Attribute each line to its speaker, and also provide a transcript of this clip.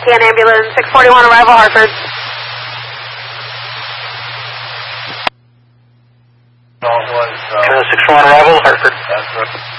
Speaker 1: TN ambulance 641 arrival Hartford.
Speaker 2: No, it was 641 arrival Hartford. That's right.